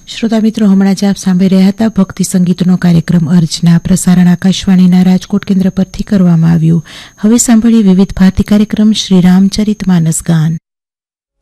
શ્રોતા મિત્રો, હમણાં જ આપ સાંભળી રહ્યા હતા ભક્તિ સંગીતનો કાર્યક્રમ અર્ચના. પ્રસારણ આકાશવાણીના રાજકોટ કેન્દ્ર પરથી કરવામાં આવ્યું. હવે સાંભળીએ વિવિધ ભારતી કાર્યક્રમ શ્રી રામચરિત માનસ ગાન.